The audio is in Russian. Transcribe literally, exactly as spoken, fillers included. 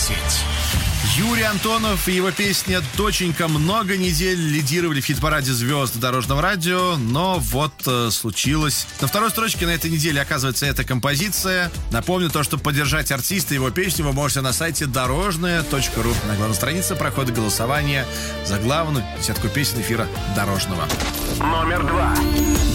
десять. Юрий Антонов и его песня «Доченька» много недель лидировали в хит-параде звезд Дорожного радио, но вот э, случилось. На второй строчке на этой неделе оказывается эта композиция. Напомню то, что поддержать артиста и его песню вы можете на сайте дорожное точка ру. На главной странице проходит голосование за главную десятку песен эфира Дорожного. Номер два.